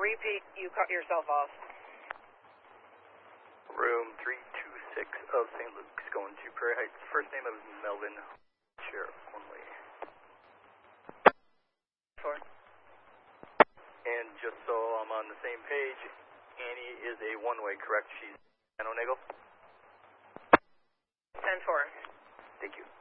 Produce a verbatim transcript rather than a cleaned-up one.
repeat, you cut yourself off. Room three two six of Saint Luke's going to Prairie Heights. First name of Melvin, chair only. Four. And just so I'm on the same page, Annie is a one-way, correct? She's Onagle? ten four. Thank you.